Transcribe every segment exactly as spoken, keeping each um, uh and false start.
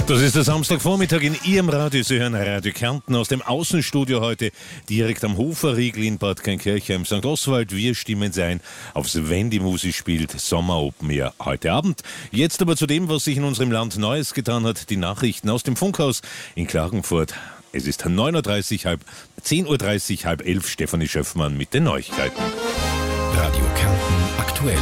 Das ist der Samstagvormittag in Ihrem Radio. Sie hören Radio Kärnten aus dem Außenstudio heute direkt am Hoferriegel in Bad Krainkirchen, Sankt Oswald. Wir stimmen Sie ein aufs Wenn die Musik spielt, Sommer Open Air heute Abend. Jetzt aber zu dem, was sich in unserem Land Neues getan hat, die Nachrichten aus dem Funkhaus in Klagenfurt. Es ist neun Uhr dreißig, halb, zehn Uhr dreißig, halb elf. Stefanie Schöffmann mit den Neuigkeiten. Radio Kärnten aktuell.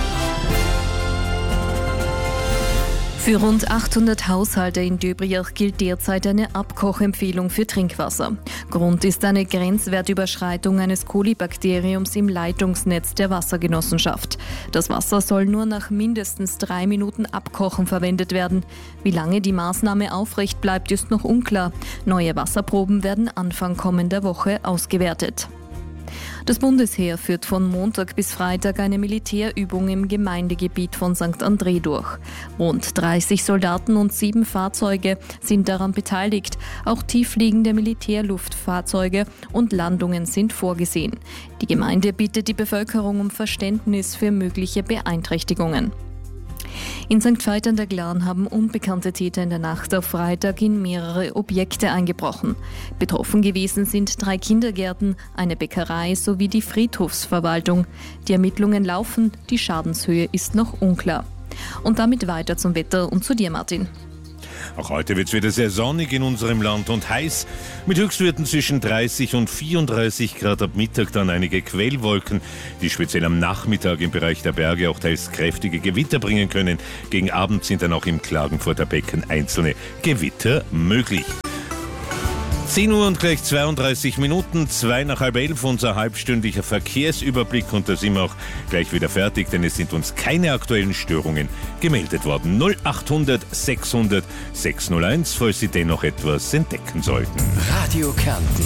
Für rund achthundert Haushalte in Döbriach gilt derzeit eine Abkochempfehlung für Trinkwasser. Grund ist eine Grenzwertüberschreitung eines Kolibakteriums im Leitungsnetz der Wassergenossenschaft. Das Wasser soll nur nach mindestens drei Minuten Abkochen verwendet werden. Wie lange die Maßnahme aufrecht bleibt, ist noch unklar. Neue Wasserproben werden Anfang kommender Woche ausgewertet. Das Bundesheer führt von Montag bis Freitag eine Militärübung im Gemeindegebiet von Sankt André durch. Rund dreißig Soldaten und sieben Fahrzeuge sind daran beteiligt. Auch tiefliegende Militärluftfahrzeuge und Landungen sind vorgesehen. Die Gemeinde bittet die Bevölkerung um Verständnis für mögliche Beeinträchtigungen. In Sankt Veit an der Glan haben unbekannte Täter in der Nacht auf Freitag in mehrere Objekte eingebrochen. Betroffen gewesen sind drei Kindergärten, eine Bäckerei sowie die Friedhofsverwaltung. Die Ermittlungen laufen, die Schadenshöhe ist noch unklar. Und damit weiter zum Wetter und zu dir, Martin. Auch heute wird es wieder sehr sonnig in unserem Land und heiß, mit Höchstwerten zwischen dreißig und vierunddreißig Grad, ab Mittag dann einige Quellwolken, die speziell am Nachmittag im Bereich der Berge auch teils kräftige Gewitter bringen können. Gegen Abend sind dann auch im Klagenfurter Becken einzelne Gewitter möglich. zehn Uhr und gleich zweiunddreißig Minuten, zwei nach halb elf, unser halbstündiger Verkehrsüberblick, und da sind wir auch gleich wieder fertig, denn es sind uns keine aktuellen Störungen gemeldet worden. null achthundert sechshundert sechshunderteins, falls Sie dennoch etwas entdecken sollten. Radio Kärnten.